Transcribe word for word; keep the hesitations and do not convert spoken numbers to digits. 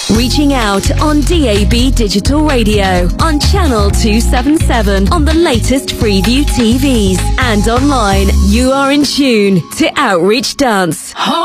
Reaching out on D A B Digital Radio, on Channel two seventy-seven, on the latest Freeview T Vs, and online. You are in tune to Outreach Dance.